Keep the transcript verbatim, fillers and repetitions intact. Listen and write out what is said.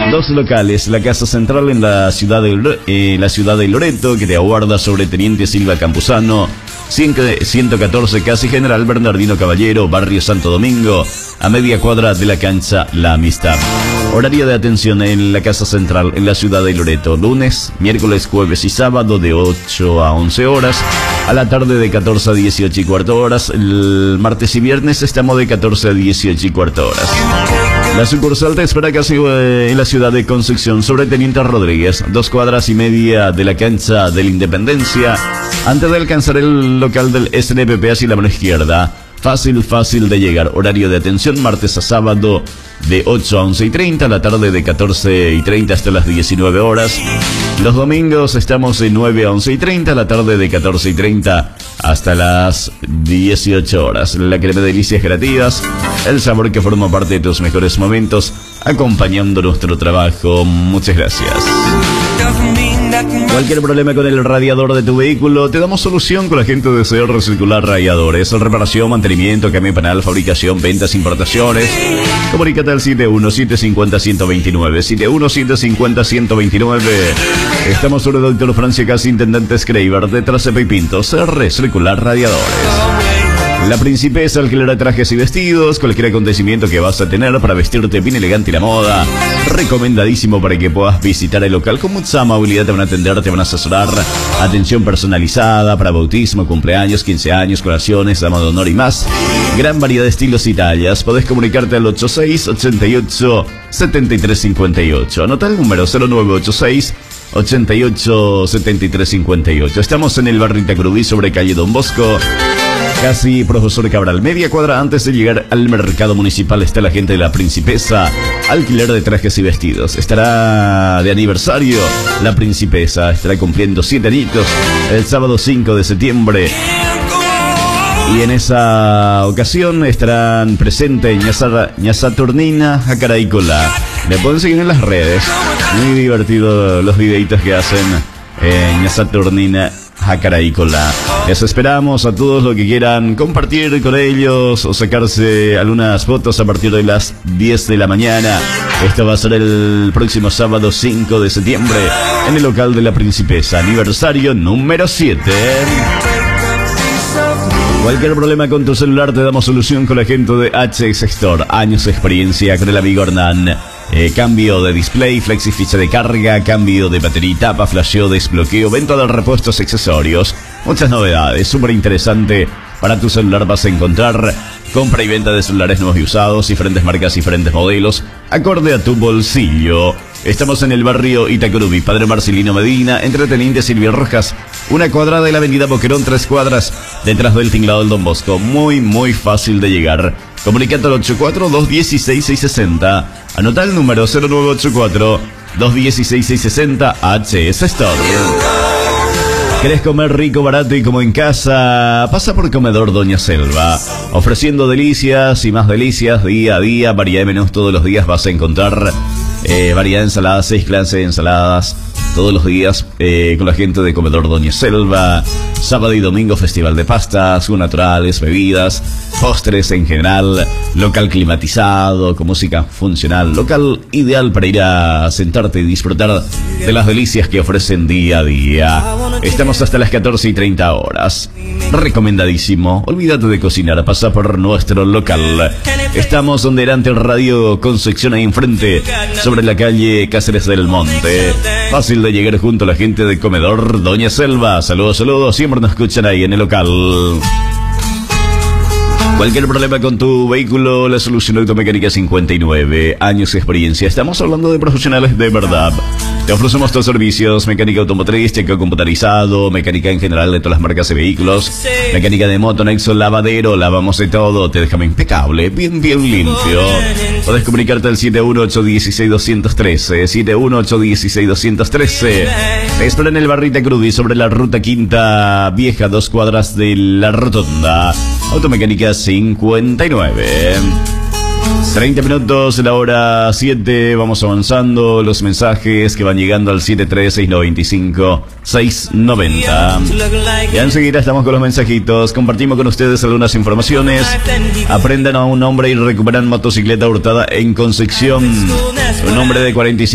Dos locales, la Casa Central en la ciudad de, eh, la ciudad de Loreto, que te aguarda sobre Teniente Silva Campuzano, ciento catorce casi General Bernardino Caballero, Barrio Santo Domingo, a media cuadra de la cancha La Amistad. Horario de atención en la Casa Central en la ciudad de Loreto, lunes, miércoles, jueves y sábado de ocho a once horas, a la tarde de catorce a dieciocho y cuarto horas, el martes y viernes estamos de catorce a dieciocho y cuarto horas. La sucursal te espera casi eh, en la ciudad de Concepción, sobre Teniente Rodríguez, dos cuadras y media de la cancha de la Independencia, antes de alcanzar el local del S N P P hacia la mano izquierda. Fácil, fácil de llegar. Horario de atención martes a sábado de ocho a once y treinta, la tarde de catorce y treinta hasta las diecinueve horas. Los domingos estamos de nueve a once y treinta, la tarde de catorce y treinta hasta las dieciocho horas. La crema de delicias creativas, el sabor que forma parte de tus mejores momentos, acompañando nuestro trabajo. Muchas gracias. Cualquier problema con el radiador de tu vehículo, te damos solución con la gente de C R Circular Radiadores. Reparación, mantenimiento, cambio panel, fabricación, ventas, importaciones. Comunícate al siete uno siete cinco cero uno uno dos nueve, siete uno siete cinco cero uno uno dos nueve. Estamos sobre Doctor Francia Casi, Intendente Schreiber, detrás de Pinto, C R Circular Radiadores. La Principesa, alquiler de trajes y vestidos, cualquier acontecimiento que vas a tener para vestirte bien elegante y la moda. Recomendadísimo para que puedas visitar el local con mucha amabilidad, te van a atender, te van a asesorar. Atención personalizada para bautismo, cumpleaños, quince años, colaciones, dama de honor y más. Gran variedad de estilos y tallas. Podés comunicarte al ochenta y seis, ochenta y ocho, setenta y tres cincuenta y ocho. Anota el número cero nueve ochenta y seis, ochenta y ocho, setenta y tres cincuenta y ocho. Estamos en el barrio Itacurubí, sobre calle Don Bosco, casi Profesor Cabral. Media cuadra antes de llegar al mercado municipal está la gente de La Principesa, alquiler de trajes y vestidos. Estará de aniversario La Principesa, estará cumpliendo siete añitos el sábado cinco de septiembre. Y en esa ocasión estarán presentes Ña Saturnina Jacaraicola. Le pueden seguir en las redes. Muy divertido los videitos que hacen eh, Ña Saturnina Jacaraicola. Les esperamos a todos los que quieran compartir con ellos o sacarse algunas fotos a partir de las diez de la mañana. Esto va a ser el próximo sábado cinco de septiembre en el local de La Principesa, aniversario número siete. Cualquier problema con tu celular te damos solución con la gente de H X Store. Años de experiencia con el amigo Hernán. Eh, cambio de display, flexi ficha de carga, cambio de batería, tapa, flasheo, desbloqueo, venta de repuestos, accesorios. Muchas novedades, súper interesante. Para tu celular vas a encontrar compra y venta de celulares nuevos y usados, diferentes marcas, diferentes modelos, acorde a tu bolsillo. Estamos en el barrio Itacurubí, Padre Marcelino Medina, entre Teniente Silvia Rojas, una cuadrada de la avenida Boquerón, tres cuadras detrás del tinglado del Don Bosco. Muy, muy fácil de llegar. Comunicate al ochenta y cuatro, doscientos dieciséis, seiscientos sesenta. Anota el número cero nueve ochenta y cuatro, doscientos dieciséis, seiscientos sesenta. H S Store. ¿Querés comer rico, barato y como en casa? Pasa por Comedor Doña Selva, ofreciendo delicias y más delicias día a día. Variedad de menús todos los días vas a encontrar. Eh, variedad de ensaladas, seis clases de ensaladas todos los días eh, con la gente de Comedor Doña Selva. Sábado y domingo festival de pastas, jugos naturales, bebidas, postres en general. Local climatizado, con música funcional. Local ideal para ir a sentarte y disfrutar de las delicias que ofrecen día a día. Estamos hasta las catorce y treinta horas. Recomendadísimo. Olvídate de cocinar, pasa por nuestro local. Estamos donde era antes Radio Concepción, ahí enfrente, sobre la calle Cáceres del Monte. Fácil de llegar junto a la gente de Comedor Doña Selva. Saludos, saludos. Siempre nos escuchan ahí en el local. Cualquier problema con tu vehículo, la solución Automecánica cincuenta y nueve. Años de experiencia. Estamos hablando de profesionales de verdad. Te ofrecemos tus servicios: mecánica automotriz, chequeo computarizado, mecánica en general de todas las marcas de vehículos, mecánica de moto, nexo, lavadero, lavamos de todo, te dejamos impecable, bien, bien limpio. Podés comunicarte al siete uno ocho uno seis, dos uno tres, siete uno ocho uno seis, dos uno tres. Te espera en el barrio Itacurubí, sobre la ruta Quinta Vieja, dos cuadras de la rotonda. Automecánica cincuenta y nueve. treinta minutos, la hora siete, vamos avanzando. Los mensajes que van llegando al siete tres seis nueve cinco seis nueve cero. Ya enseguida estamos con los mensajitos. Compartimos con ustedes algunas informaciones. Aprendan a un hombre y recuperan motocicleta hurtada en Concepción. Un hombre de cuarenta y cinco